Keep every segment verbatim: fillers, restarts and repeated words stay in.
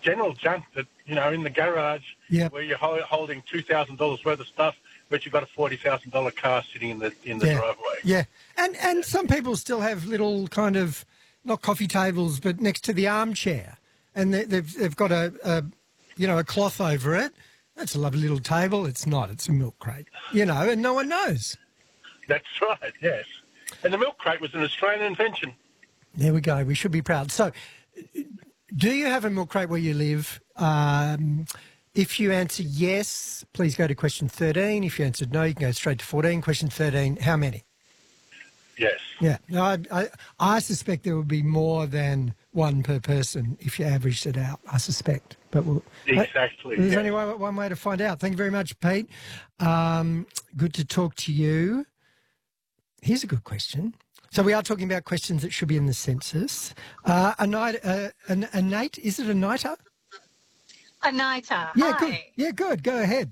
general junk that, you know, in the garage Yep. where you're ho- holding two thousand dollars worth of stuff, but you've got a forty thousand dollars car sitting in the in the Yeah. driveway. Yeah. And and some people still have little kind of, not coffee tables, but next to the armchair. And they, they've, they've got a, a, you know, a cloth over it. That's a lovely little table. It's not. It's a milk crate, you know, and no one knows. That's right, yes. And the milk crate was an Australian invention. There we go. We should be proud. So, do you have a milk crate where you live? Um, if you answer yes, please go to question thirteen. If you answered no, you can go straight to fourteen. Question thirteen, how many? Yes. Yeah. No, I, I, I suspect there would be more than one per person if you averaged it out, I suspect. But we'll, Exactly. There's yes. only one, one way to find out. Thank you very much, Pete. Um, good to talk to you. Here's a good question. So we are talking about questions that should be in the census. Uh, a night, uh, an, a Nate, is it a nighter? A nighter. Yeah, Hi. good. Yeah, good. Go ahead.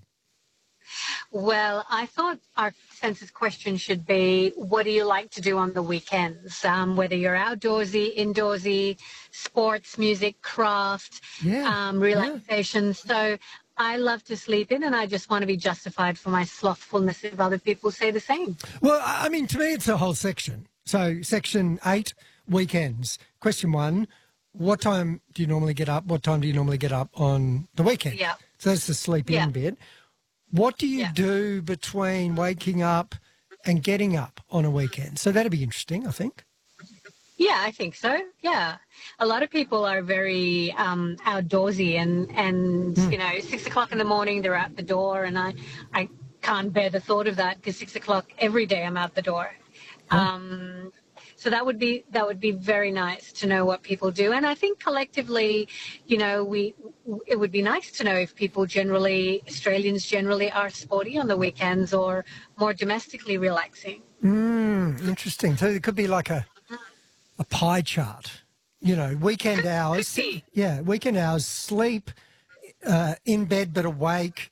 Well, I thought our census question should be, what do you like to do on the weekends? Um, whether you're outdoorsy, indoorsy, sports, music, craft, Yeah, um, relaxation. Yeah. So I love to sleep in, and I just want to be justified for my slothfulness if other people say the same. Well, I mean, to me, it's a whole section. So section eight, weekends. Question one, what time do you normally get up? What time do you normally get up on the weekend? Yeah. So that's the sleep in Yeah. bit. What do you Yeah. do between waking up and getting up on a weekend? So that'd be interesting, I think. Yeah, I think so. Yeah. A lot of people are very um, outdoorsy and, and Mm. you know, six o'clock in the morning, they're out the door. And I, I can't bear the thought of that because six o'clock every day I'm out the door. Oh. Um, so that would be that would be very nice to know what people do. And I think collectively, you know, we it would be nice to know if people generally, Australians generally are sporty on the weekends or more domestically relaxing. Mm, interesting. So it could be like a a pie chart, you know, weekend hours. Yeah, weekend hours, sleep, uh, in bed but awake,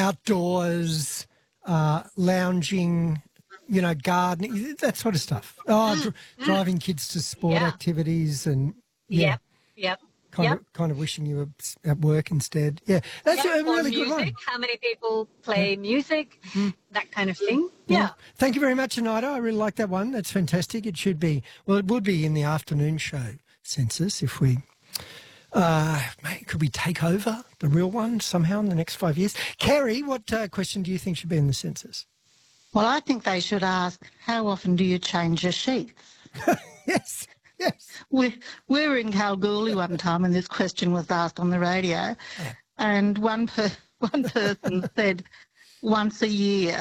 outdoors, uh, lounging, you know, gardening, that sort of stuff. Oh, dr- driving kids to sport Yeah. activities and, yeah, Yep, yep. kind, Yep. of, kind of wishing you were at work instead. Yeah, that's Yeah, a or really music. good one. How many people play music? Mm. That kind of thing. Yeah. Thank you very much, Anita. I really like that one. That's fantastic. It should be, well, it would be in the afternoon show census if we, uh, mate, could we take over the real one somehow in the next five years? Kerry, what uh, question do you think should be in the census? Well, I think they should ask, how often do you change your sheets? Yes, yes. We, we were in Kalgoorlie one time and this question was asked on the radio, Yeah. and one, per, one person said once a year,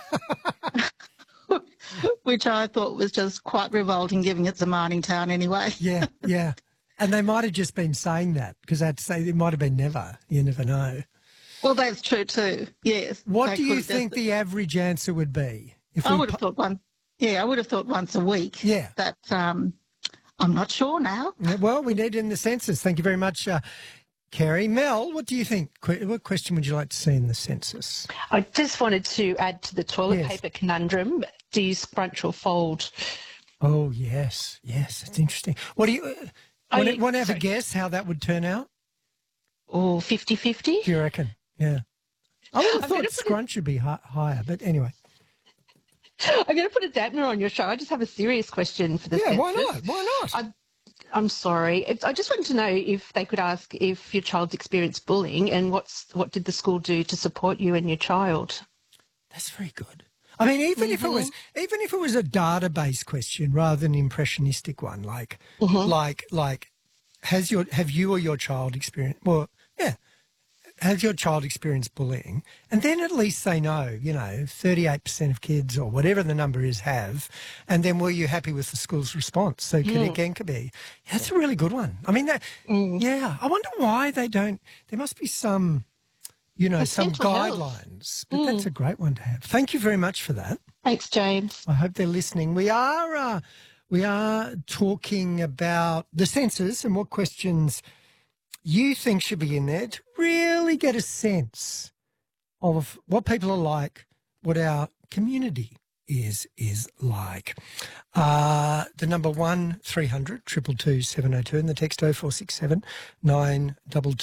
which I thought was just quite revolting, given it's a mining town anyway. Yeah, yeah. And they might have just been saying that because I'd say it might have been never. You never know. Well, that's true too, yes. What They do could you have think just- the average answer would be? If I we would have pu- thought one, yeah, I would have thought once a week. Yeah. But um, I'm not sure now. Yeah, well, we need it in the census. Thank you very much, uh, Kerry. Mel, what do you think? Que- What question would you like to see in the census? I just wanted to add to the toilet Yes. paper conundrum. Do you scrunch or fold? Oh, yes, yes, it's interesting. What do you, uh, Oh, want, yeah, to, want to have a sorry. guess how that would turn out? Or fifty-fifty? Do you reckon? Yeah. I would have I'm thought gonna put scrunch would be hi- higher, but anyway. I'm going to put a dampener on your show. I just have a serious question for the Yeah, why census. not? Why not? I, I'm sorry. It's- I just wanted to know if they could ask if your child's experienced bullying and what's what did the school do to support you and your child? That's very good. I mean, even if it was, even if it was a database question rather than an impressionistic one, like, like, like, has your, have you or your child experienced? Well, yeah, has your child experienced bullying? And then at least they know, you know, thirty-eight percent of kids or whatever the number is have. And then were you happy with the school's response? So could again could be. Yeah, that's a really good one. I mean, that, yeah, I wonder why they don't. There must be some. You know, It's some mental health. guidelines, but that's a great one to have. Thank you very much for that. Thanks, James. I hope they're listening. We are uh, we are talking about the census and what questions you think should be in there to really get a sense of what people are like, what our community is is like. Uh, the number one three hundred two two two seven oh two and the text oh four six seven nine two two.